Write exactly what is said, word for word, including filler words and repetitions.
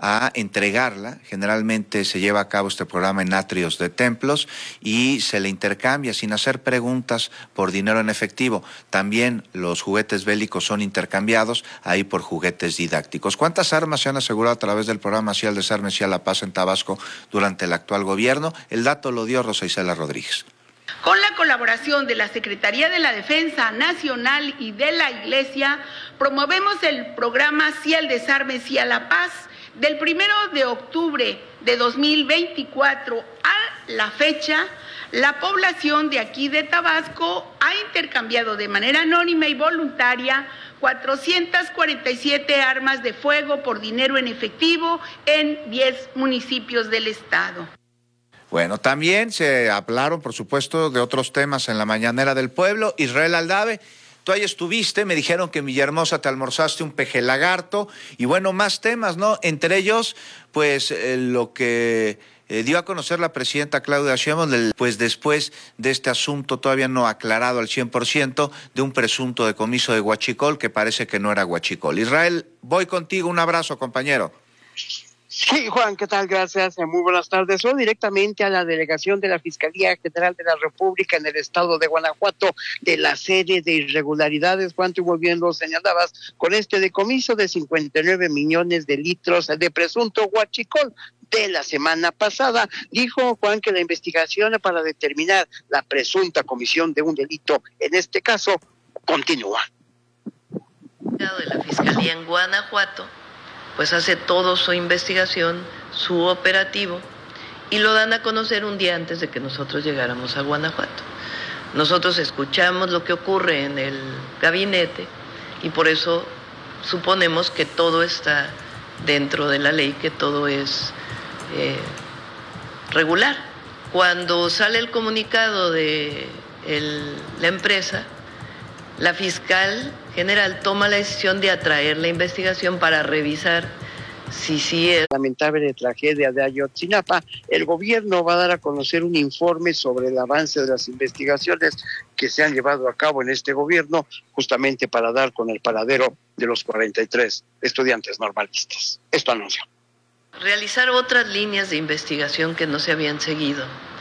a entregarla. Generalmente se lleva a cabo este programa en atrios de templos y se le intercambia sin hacer preguntas por dinero en efectivo. También los juguetes bélicos son intercambiados ahí por juguetes didácticos. ¿Cuántas armas se han asegurado a través del programa Hacia el Desarme, Hacia la Paz en Tabasco durante el actual gobierno? El dato lo dio Rosa Isela Rodríguez. Con la colaboración de la Secretaría de la Defensa Nacional y de la Iglesia, promovemos el programa Hacia el Desarme, Hacia la Paz. Del primero de octubre de dos mil veinticuatro a la fecha, la población de aquí de Tabasco ha intercambiado de manera anónima y voluntaria cuatrocientas cuarenta y siete armas de fuego por dinero en efectivo en diez municipios del estado. Bueno, también se hablaron, por supuesto, de otros temas en la Mañanera del Pueblo. Israel Aldave, tú ahí estuviste, me dijeron que en Villahermosa te almorzaste un peje lagarto y bueno, más temas, ¿no? Entre ellos, pues eh, lo que eh, dio a conocer la presidenta Claudia Sheinbaum, pues después de este asunto todavía no aclarado al cien por ciento de un presunto decomiso de huachicol que parece que no era huachicol. Israel, voy contigo, un abrazo, compañero. Sí, Juan, ¿qué tal? Gracias. Muy buenas tardes. Voy directamente a la delegación de la Fiscalía General de la República en el estado de Guanajuato de la serie de irregularidades, Juan, tú muy bien lo señalabas, con este decomiso de cincuenta y nueve millones de litros de presunto huachicol de la semana pasada. Dijo Juan que la investigación para determinar la presunta comisión de un delito, en este caso, continúa. De la Fiscalía en Guanajuato pues hace todo su investigación, su operativo, y lo dan a conocer un día antes de que nosotros llegáramos a Guanajuato. Nosotros escuchamos lo que ocurre en el gabinete y por eso suponemos que todo está dentro de la ley, que todo es eh, regular. Cuando sale el comunicado de el, la empresa, la fiscal general toma la decisión de atraer la investigación para revisar si sí es lamentable tragedia de Ayotzinapa. El gobierno va a dar a conocer un informe sobre el avance de las investigaciones que se han llevado a cabo en este gobierno, justamente para dar con el paradero de los cuarenta y tres estudiantes normalistas. Esto anunció. Realizar otras líneas de investigación que no se habían seguido.